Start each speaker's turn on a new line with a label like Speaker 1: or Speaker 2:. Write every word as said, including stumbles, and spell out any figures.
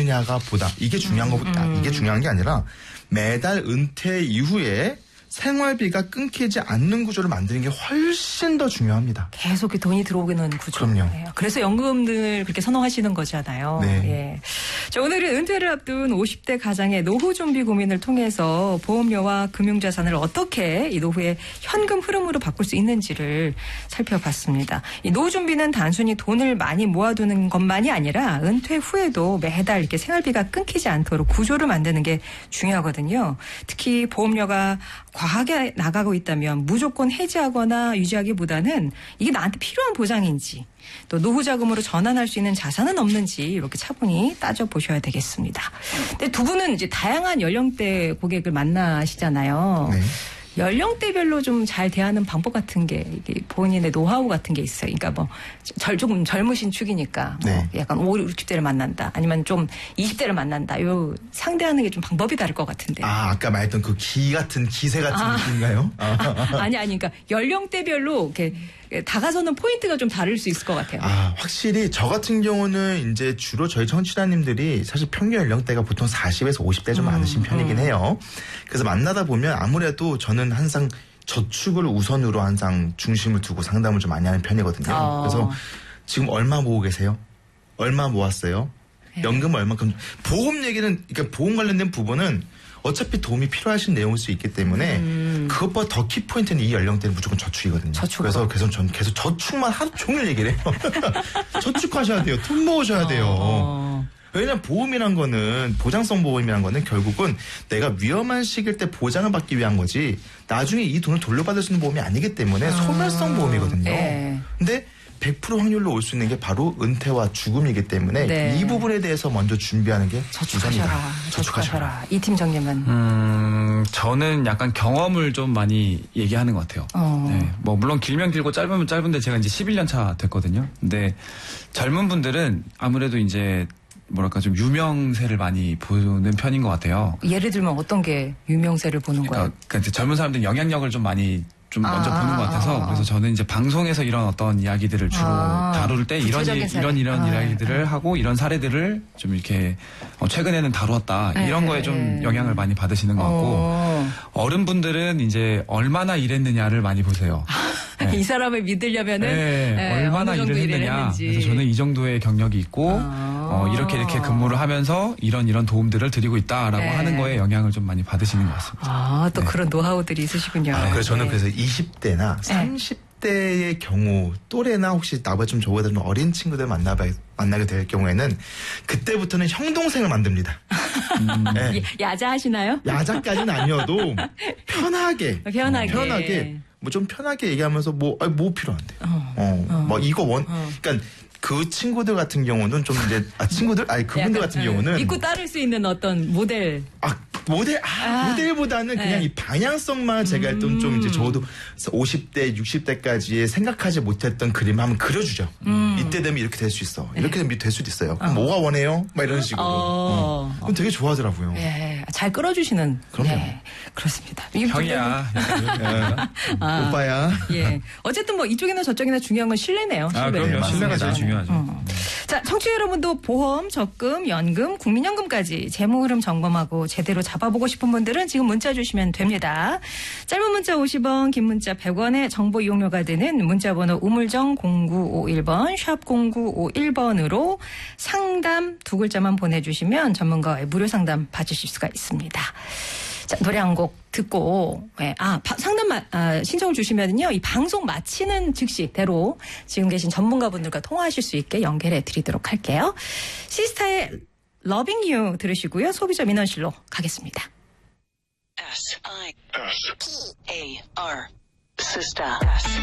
Speaker 1: 않느냐가 보다 이게 중요한
Speaker 2: 음,
Speaker 1: 거보다
Speaker 2: 음.
Speaker 1: 이게 중요한 게 아니라 매달 은퇴 이후에 생활비가 끊기지 않는 구조를 만드는 게 훨씬 더 중요합니다.
Speaker 2: 계속 돈이 들어오는 구조.
Speaker 1: 그럼요.
Speaker 2: 네. 그래서 연금을 그렇게 선호하시는 거잖아요.
Speaker 1: 네.
Speaker 2: 예. 자, 오늘은 은퇴를 앞둔 오십 대 가장의 노후 준비 고민을 통해서 보험료와 금융자산을 어떻게 이 노후의 현금 흐름으로 바꿀 수 있는지를 살펴봤습니다. 이 노후 준비는 단순히 돈을 많이 모아두는 것만이 아니라 은퇴 후에도 매달 이렇게 생활비가 끊기지 않도록 구조를 만드는 게 중요하거든요. 특히 보험료가 과하게 나가고 있다면 무조건 해지하거나 유지하기보다는 이게 나한테 필요한 보장인지 또 노후 자금으로 전환할 수 있는 자산은 없는지 이렇게 차분히 따져보셔야 되겠습니다. 근데 두 분은 이제 다양한 연령대 고객을 만나시잖아요. 네. 연령대별로 좀 잘 대하는 방법 같은 게 이게 본인의 노하우 같은 게 있어요. 그러니까 뭐 절, 조금 젊으신 축이니까 뭐 네. 약간 오십, 육십 대를 만난다. 아니면 좀 이십 대를 만난다. 요 상대하는 게 좀 방법이 다를 것 같은데.
Speaker 1: 아, 아까 말했던 그 기 같은 기세 같은
Speaker 2: 아.
Speaker 1: 느낌인가요?
Speaker 2: 아, 아니 아니 그러니까 연령대별로 이렇게 다가서는 포인트가 좀 다를 수 있을 것 같아요.
Speaker 1: 아, 확실히 저 같은 경우는 이제 주로 저희 청취자님들이 사실 평균 연령대가 보통 사십에서 오십 대 좀
Speaker 2: 음,
Speaker 1: 많으신 편이긴
Speaker 2: 음.
Speaker 1: 해요. 그래서 만나다 보면 아무래도 저는 항상 저축을 우선으로 항상 중심을 두고 상담을 좀 많이 하는 편이거든요.
Speaker 2: 어.
Speaker 1: 그래서 지금 얼마 모으고 계세요? 얼마 모았어요?
Speaker 2: 네.
Speaker 1: 연금 얼마큼? 보험 얘기는, 그러니까 보험 관련된 부분은 어차피 도움이 필요하신 내용일 수 있기 때문에 음. 그것보다 더 키포인트는 이 연령대는 무조건 저축이거든요.
Speaker 2: 저축으로.
Speaker 1: 그래서 계속 전 계속 저축만 하루 종일 얘기를 해요. 저축하셔야 돼요. 돈 모으셔야 돼요.
Speaker 2: 어.
Speaker 1: 왜냐면 보험이란 거는 보장성 보험이란 거는 결국은 내가 위험한 시기일 때 보장을 받기 위한 거지 나중에 이 돈을 돌려받을 수 있는 보험이 아니기 때문에 음. 소멸성 보험이거든요. 네. 근데 백 퍼센트 확률로 올 수 있는 게 바로 은퇴와 죽음이기 때문에 네. 이 부분에 대해서 먼저 준비하는 게
Speaker 2: 저축하셔라. 저축하셔라. 이 팀장님은?
Speaker 3: 음, 저는 약간 경험을 좀 많이 얘기하는 것 같아요.
Speaker 2: 어.
Speaker 3: 네, 뭐 물론 길면 길고 짧으면 짧은데 제가 이제 십일 년 차 됐거든요. 근데 젊은 분들은 아무래도 이제 뭐랄까 좀 유명세를 많이 보는 편인 것 같아요.
Speaker 2: 예를 들면 어떤 게 유명세를 보는
Speaker 3: 그러니까,
Speaker 2: 거예요?
Speaker 3: 그러니까 젊은 사람들은 영향력을 좀 많이 좀 먼저
Speaker 2: 아,
Speaker 3: 보는 것 같아서
Speaker 2: 아, 아.
Speaker 3: 그래서 저는 이제 방송에서 이런 어떤 이야기들을 주로
Speaker 2: 아,
Speaker 3: 다룰 때 이런 일, 이런 이런
Speaker 2: 아,
Speaker 3: 이야기들을
Speaker 2: 아.
Speaker 3: 하고 이런 사례들을 좀 이렇게 어, 최근에는 다루었다
Speaker 2: 네,
Speaker 3: 이런 거에 좀 영향을 많이 받으시는 것 같고
Speaker 2: 어.
Speaker 3: 어른분들은 이제 얼마나 일했느냐를 많이 보세요.
Speaker 2: 네. 이 사람을 믿으려면은
Speaker 3: 네,
Speaker 2: 네,
Speaker 3: 얼마나
Speaker 2: 어느 정도
Speaker 3: 일을
Speaker 2: 일을
Speaker 3: 했느냐.
Speaker 2: 했는지.
Speaker 3: 그래서 저는 이 정도의 경력이 있고
Speaker 2: 아.
Speaker 3: 어, 이렇게 이렇게 근무를 하면서 이런 이런 도움들을 드리고 있다라고
Speaker 2: 네.
Speaker 3: 하는 거에 영향을 좀 많이 받으시는 것 같습니다.
Speaker 2: 아, 또
Speaker 3: 네.
Speaker 2: 그런 노하우들이 있으시군요.
Speaker 1: 아, 그래서 저는
Speaker 2: 네.
Speaker 1: 그래서 이십 대나 삼십 대의 경우 또래나 혹시 나보다 좀 저보다 좀 어린 친구들 만나봐 만나게 될 경우에는 그때부터는 형 동생을 만듭니다.
Speaker 3: 음.
Speaker 1: 네.
Speaker 2: 야자하시나요?
Speaker 1: 야자까지는 아니어도 편하게
Speaker 2: 편하게
Speaker 1: 편하게 뭐 좀 편하게 얘기하면서 뭐 아니, 뭐 필요한데 어,
Speaker 2: 어.
Speaker 1: 어, 뭐 이거 원
Speaker 2: 어.
Speaker 1: 그러니까 그 친구들 같은 경우는 좀 이제 아 친구들 아니 그분들
Speaker 2: 약간,
Speaker 1: 같은
Speaker 2: 네.
Speaker 1: 경우는
Speaker 2: 믿고 따를 수 있는 어떤 모델.
Speaker 1: 아 모델 아,
Speaker 2: 아.
Speaker 1: 모델보다는 그냥
Speaker 2: 네.
Speaker 1: 이 방향성만 제가
Speaker 2: 음.
Speaker 1: 좀, 좀 이제 저도 오십 대 육십 대까지 생각하지 못했던 그림 한번 그려주죠.
Speaker 2: 음.
Speaker 1: 이때 되면 이렇게 될 수 있어. 이렇게 되면 될 수도 있어요. 그럼 어. 뭐가 원해요? 막 이런 식으로.
Speaker 2: 어.
Speaker 1: 어. 그럼 되게 좋아하더라고요.
Speaker 2: 네, 잘 끌어주시는.
Speaker 1: 그럼요.
Speaker 2: 네, 그렇습니다.
Speaker 3: 형이야.
Speaker 2: 아.
Speaker 1: 오빠야.
Speaker 2: 예. 어쨌든 뭐 이쪽이나 저쪽이나 중요한 건 신뢰네요.
Speaker 3: 아,
Speaker 2: 신뢰.
Speaker 3: 그럼요. 신뢰가 제일 중요하죠.
Speaker 2: 어. 자, 청취자 여러분도 보험, 적금, 연금, 국민연금까지 재무 흐름 점검하고 제대로 잡아보고 싶은 분들은 지금 문자 주시면 됩니다. 짧은 문자 오십 원, 긴 문자 백 원의 정보 이용료가 드는 문자번호 우물정 공구오일 번, 샵 공구오일 번으로 상담 두 글자만 보내주시면 전문가의 무료 상담 받으실 수가 있습니다. 자, 노래 한 곡 듣고, 네, 아, 바, 상담, 마, 아, 신청을 주시면은요, 이 방송 마치는 즉시대로 지금 계신 전문가분들과 통화하실 수 있게 연결해 드리도록 할게요. 시스타의 Loving You 들으시고요. 소비자 민원실로 가겠습니다.
Speaker 4: S I S P A R Sister.